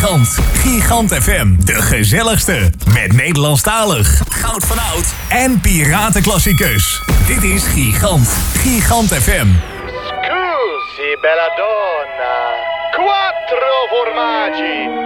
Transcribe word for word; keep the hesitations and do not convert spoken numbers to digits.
Gigant. Gigant F M. De gezelligste. Met Nederlandstalig, goud van oud en piratenklassicus. Dit is Gigant. Gigant F M. Scusi, bella donna. Quattro formaggi.